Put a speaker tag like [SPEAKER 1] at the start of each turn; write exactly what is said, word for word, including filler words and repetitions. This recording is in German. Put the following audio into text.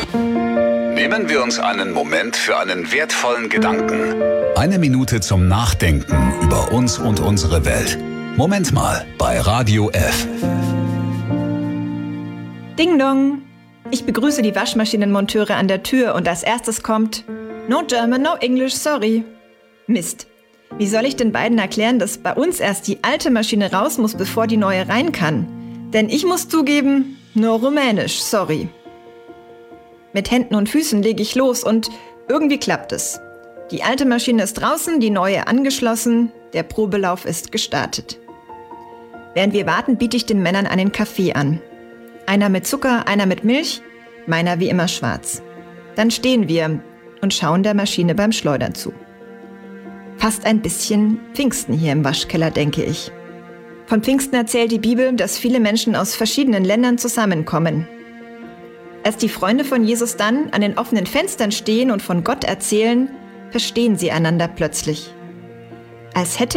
[SPEAKER 1] Nehmen wir uns einen Moment für einen wertvollen Gedanken.
[SPEAKER 2] Eine Minute zum Nachdenken über uns und unsere Welt. Moment mal bei Radio F.
[SPEAKER 3] Ding dong! Ich begrüße die Waschmaschinenmonteure an der Tür und als erstes kommt: No German, no English, sorry. Mist. Wie soll ich den beiden erklären, dass bei uns erst die alte Maschine raus muss, bevor die neue rein kann? Denn ich muss zugeben, nur Rumänisch, sorry. Mit Händen und Füßen lege ich los und irgendwie klappt es. Die alte Maschine ist draußen, die neue angeschlossen, der Probelauf ist gestartet. Während wir warten, biete ich den Männern einen Kaffee an. Einer mit Zucker, einer mit Milch, meiner wie immer schwarz. Dann stehen wir und schauen der Maschine beim Schleudern zu. Fast ein bisschen Pfingsten hier im Waschkeller, denke ich. Von Pfingsten erzählt die Bibel, dass viele Menschen aus verschiedenen Ländern zusammenkommen. Als die Freunde von Jesus dann an den offenen Fenstern stehen und von Gott erzählen, verstehen sie einander plötzlich. Als hätte